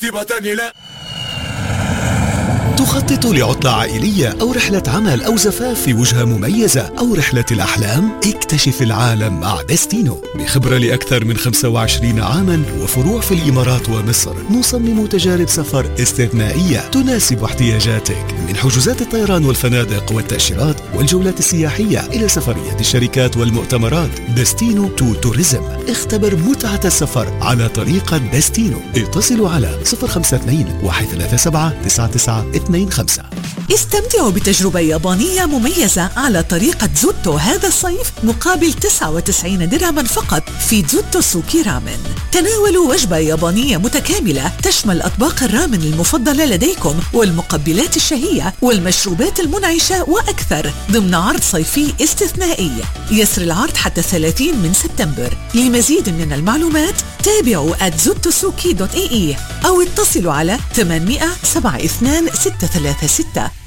تبقى تاني لا. تخطط لعطلة عائلية أو رحلة عمل أو زفاف في وجهة مميزة أو رحلة الأحلام؟ اكتشف العالم مع دستينو. بخبرة لأكثر من 25 عاما وفروع في الإمارات ومصر، نصمم تجارب سفر استثنائية تناسب احتياجاتك، من حجوزات الطيران والفنادق والتأشيرات والجولات السياحية إلى سفريات الشركات والمؤتمرات. دستينو تو توريزم. اختبر متعة السفر على طريقة دستينو. اتصلوا على 052-137-9925. استمتعوا بتجربة يابانية مميزة على طريقة زوتو هذا الصيف مقابل 99 درهما فقط في زوتو سوكي رامن. تناولوا وجبة يابانية متكاملة تشمل أطباق الرامن المفضلة لديكم والمقبلات الشهية والمشروبات المنعشة وأكثر ضمن عرض صيفي استثنائي. يسر العرض حتى 30 من سبتمبر. لمزيد من المعلومات تابعوا @zotosuki.ee أو اتصلوا على 800 72 636.